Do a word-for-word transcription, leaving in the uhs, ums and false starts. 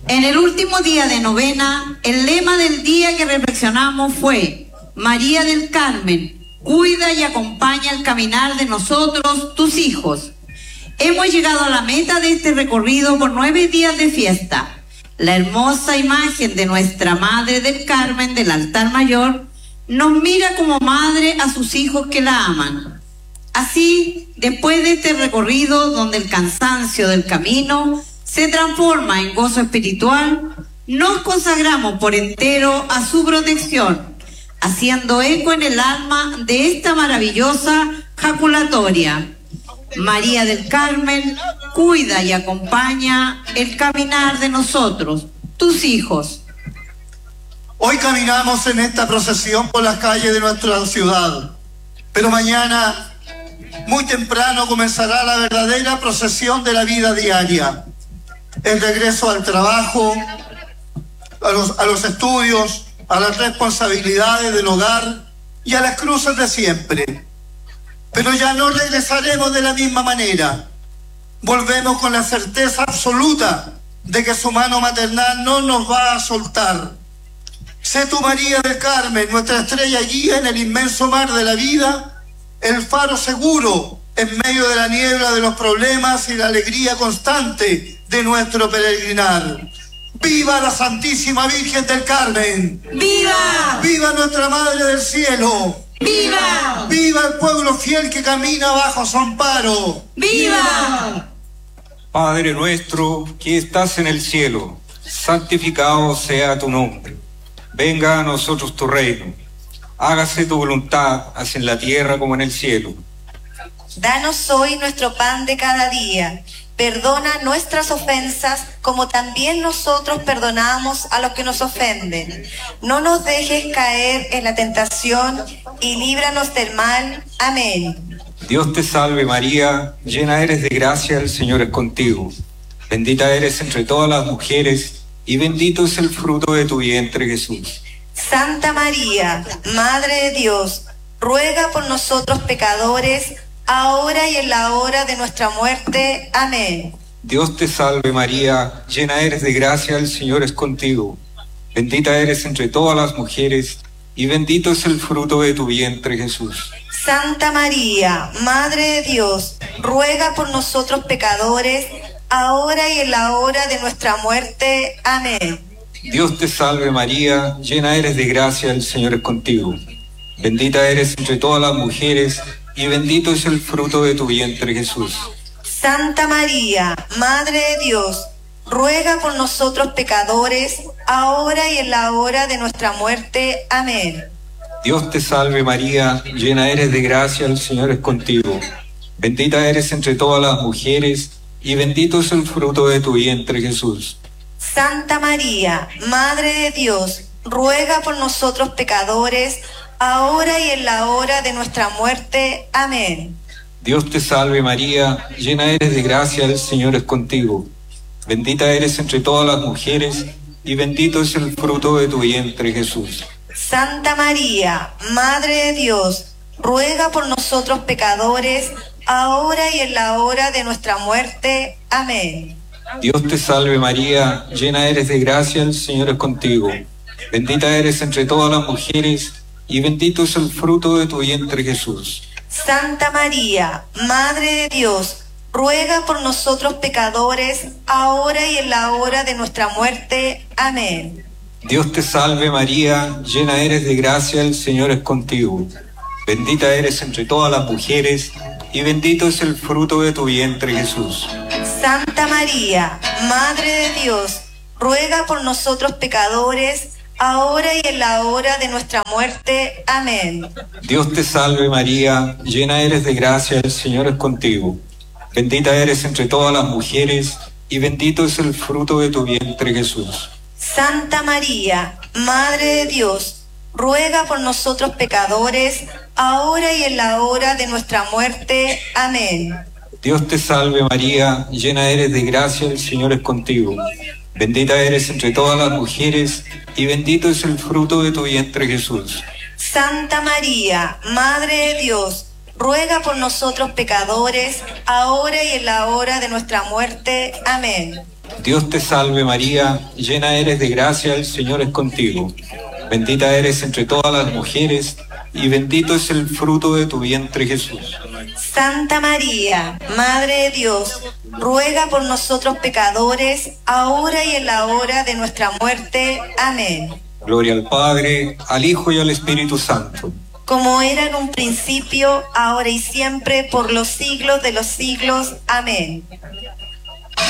En el último día de novena, el lema del día que reflexionamos fue: María del Carmen, cuida y acompaña el caminar de nosotros, tus hijos. Hemos llegado a la meta de este recorrido por nueve días de fiesta. La hermosa imagen de nuestra Madre del Carmen del altar mayor nos mira como madre a sus hijos que la aman. Así, después de este recorrido donde el cansancio del camino se transforma en gozo espiritual, nos consagramos por entero a su protección, haciendo eco en el alma de esta maravillosa jaculatoria. María del Carmen, cuida y acompaña el caminar de nosotros, tus hijos. Hoy caminamos en esta procesión por las calles de nuestra ciudad, pero mañana, muy temprano, comenzará la verdadera procesión de la vida diaria. El regreso al trabajo, a los, a los estudios, a las responsabilidades del hogar y a las cruces de siempre. Pero ya no regresaremos de la misma manera. Volvemos con la certeza absoluta de que su mano maternal no nos va a soltar. Sé tú, María del Carmen, nuestra estrella guía en el inmenso mar de la vida, el faro seguro en medio de la niebla de los problemas y la alegría constante de nuestro peregrinar. ¡Viva la Santísima Virgen del Carmen! ¡Viva! ¡Viva nuestra Madre del Cielo! ¡Viva! ¡Viva el pueblo fiel que camina bajo su amparo! ¡Viva! Padre nuestro que estás en el cielo, santificado sea tu nombre. Venga a nosotros tu reino. Hágase tu voluntad, así en la tierra como en el cielo. Danos hoy nuestro pan de cada día. Perdona nuestras ofensas, como también nosotros perdonamos a los que nos ofenden. No nos dejes caer en la tentación y líbranos del mal. Amén. Dios te salve María, llena eres de gracia, el Señor es contigo. Bendita eres entre todas las mujeres, y bendito es el fruto de tu vientre, Jesús. Santa María, Madre de Dios, ruega por nosotros pecadores, ahora y en la hora de nuestra muerte. Amén. Dios te salve María, llena eres de gracia, el Señor es contigo. Bendita eres entre todas las mujeres, y bendito es el fruto de tu vientre, Jesús. Santa María, Madre de Dios, ruega por nosotros pecadores, ahora y en la hora de nuestra muerte. Amén. Dios te salve María, llena eres de gracia, el Señor es contigo. Bendita eres entre todas las mujeres, y bendito es el fruto de tu vientre, Jesús. Santa María, Madre de Dios, ruega por nosotros pecadores, ahora y en la hora de nuestra muerte. Amén. Dios te salve María, llena eres de gracia, el Señor es contigo. Bendita eres entre todas las mujeres, y bendito es el fruto de tu vientre, Jesús. Santa María, Madre de Dios, ruega por nosotros pecadores, ahora y en la hora de nuestra muerte. Amén. Dios te salve María, llena eres de gracia, el Señor es contigo. Bendita eres entre todas las mujeres, y bendito es el fruto de tu vientre, Jesús. Santa María, Madre de Dios, ruega por nosotros pecadores, ahora y en la hora de nuestra muerte. Amén. Dios te salve María, llena eres de gracia, el Señor es contigo. Bendita eres entre todas las mujeres, y bendito es el fruto de tu vientre, Jesús. Santa María, Madre de Dios, ruega por nosotros pecadores, ahora y en la hora de nuestra muerte. Amén. Dios te salve María, llena eres de gracia, el Señor es contigo. Bendita eres entre todas las mujeres, y bendito es el fruto de tu vientre, Jesús. Santa María, Madre de Dios, ruega por nosotros pecadores, ahora y en la hora de nuestra muerte. Amén. Dios te salve María, llena eres de gracia, el Señor es contigo. Bendita eres entre todas las mujeres, y bendito es el fruto de tu vientre, Jesús. Santa María, Madre de Dios, ruega por nosotros pecadores, ahora y en la hora de nuestra muerte. Amén. Dios te salve María, llena eres de gracia, el Señor es contigo. Bendita eres entre todas las mujeres, y bendito es el fruto de tu vientre, Jesús. Santa María, Madre de Dios, ruega por nosotros pecadores, ahora y en la hora de nuestra muerte. Amén. Dios te salve María, llena eres de gracia, el Señor es contigo. Bendita eres entre todas las mujeres, y bendito es el fruto de tu vientre Jesús. Santa María, Madre de Dios, ruega por nosotros pecadores, ahora y en la hora de nuestra muerte. Amén. Gloria al Padre, al Hijo y al Espíritu Santo. Como era en un principio, ahora y siempre, por los siglos de los siglos. Amén.